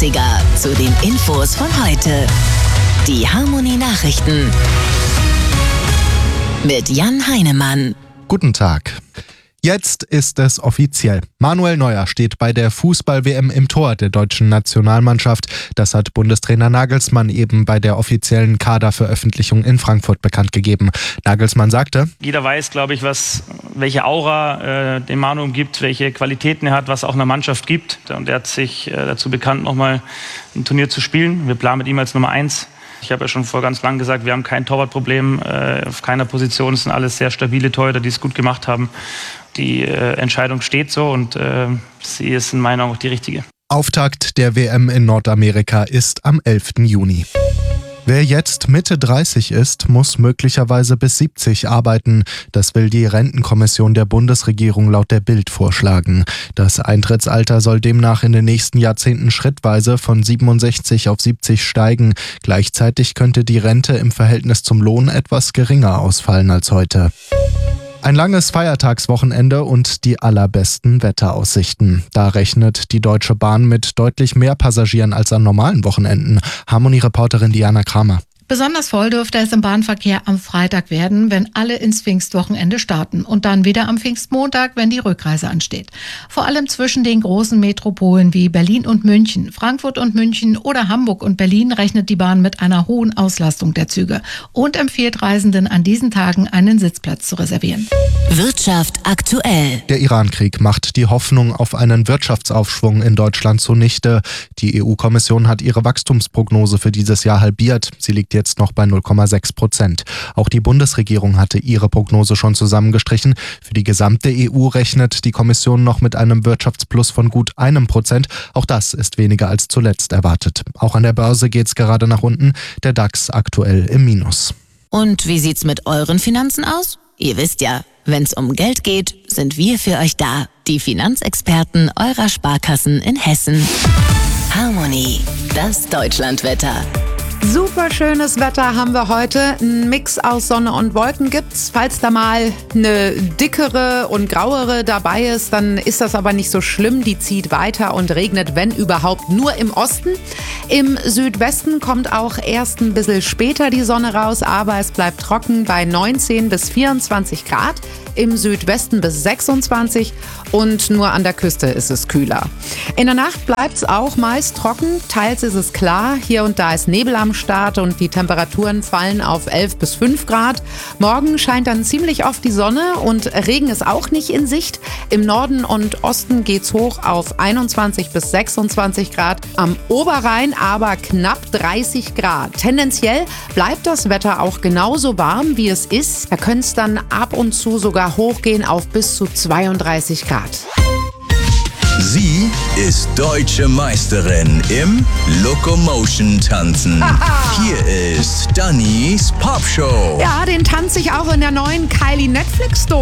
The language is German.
Klassiker zu den Infos von heute. Die Harmony Nachrichten mit Jan Heinemann. Guten Tag. Jetzt ist es offiziell. Manuel Neuer steht bei der Fußball-WM im Tor der deutschen Nationalmannschaft. Das hat Bundestrainer Nagelsmann eben bei der offiziellen Kaderveröffentlichung in Frankfurt bekannt gegeben. Nagelsmann sagte: Jeder weiß, glaube ich, welche Aura dem Manu gibt, welche Qualitäten er hat, was auch einer Mannschaft gibt. Und er hat sich dazu bekannt, nochmal ein Turnier zu spielen. Wir planen mit ihm als Nummer 1. Ich habe ja schon vor ganz lang gesagt, wir haben kein Torwartproblem auf keiner Position. Es sind alles sehr stabile Torhüter, die es gut gemacht haben. Die Entscheidung steht so und sie ist in meiner Augen auch die richtige. Auftakt der WM in Nordamerika ist am 11. Juni. Wer jetzt Mitte 30 ist, muss möglicherweise bis 70 arbeiten. Das will die Rentenkommission der Bundesregierung laut der Bild vorschlagen. Das Eintrittsalter soll demnach in den nächsten Jahrzehnten schrittweise von 67 auf 70 steigen. Gleichzeitig könnte die Rente im Verhältnis zum Lohn etwas geringer ausfallen als heute. Ein langes Feiertagswochenende und die allerbesten Wetteraussichten. Da rechnet die Deutsche Bahn mit deutlich mehr Passagieren als an normalen Wochenenden. Harmony-Reporterin Diana Kramer. Besonders voll dürfte es im Bahnverkehr am Freitag werden, wenn alle ins Pfingstwochenende starten und dann wieder am Pfingstmontag, wenn die Rückreise ansteht. Vor allem zwischen den großen Metropolen wie Berlin und München, Frankfurt und München oder Hamburg und Berlin rechnet die Bahn mit einer hohen Auslastung der Züge und empfiehlt Reisenden an diesen Tagen einen Sitzplatz zu reservieren. Wirtschaft aktuell. Der Iran-Krieg macht die Hoffnung auf einen Wirtschaftsaufschwung in Deutschland zunichte. Die EU-Kommission hat ihre Wachstumsprognose für dieses Jahr halbiert. Sie liegt jetzt noch bei 0,6%. Auch die Bundesregierung hatte ihre Prognose schon zusammengestrichen. Für die gesamte EU rechnet die Kommission noch mit einem Wirtschaftsplus von gut 1%. Auch das ist weniger als zuletzt erwartet. Auch an der Börse geht's gerade nach unten. Der DAX aktuell im Minus. Und wie sieht's mit euren Finanzen aus? Ihr wisst ja, wenn's um Geld geht, sind wir für euch da. Die Finanzexperten eurer Sparkassen in Hessen. Harmony, das Deutschlandwetter. Super schönes Wetter haben wir heute. Ein Mix aus Sonne und Wolken gibt's. Falls da mal eine dickere und grauere dabei ist, dann ist das aber nicht so schlimm. Die zieht weiter und regnet, wenn überhaupt, nur im Osten. Im Südwesten kommt auch erst ein bisschen später die Sonne raus, aber es bleibt trocken bei 19 bis 24 Grad. Im Südwesten bis 26 und nur an der Küste ist es kühler. In der Nacht bleibt es auch meist trocken, teils ist es klar. Hier und da ist Nebel am Start und die Temperaturen fallen auf 11 bis 5 Grad. Morgen scheint dann ziemlich oft die Sonne und Regen ist auch nicht in Sicht. Im Norden und Osten geht's hoch auf 21 bis 26 Grad. Am Oberrhein aber knapp 30 Grad. Tendenziell bleibt das Wetter auch genauso warm, wie es ist. Da könnte es dann ab und zu sogar hochgehen auf bis zu 32 Grad. Sie ist deutsche Meisterin im Locomotion-Tanzen. Hier ist Dannys Popshow. Ja, den tanze ich auch in der neuen Kylie Netflix-Doku.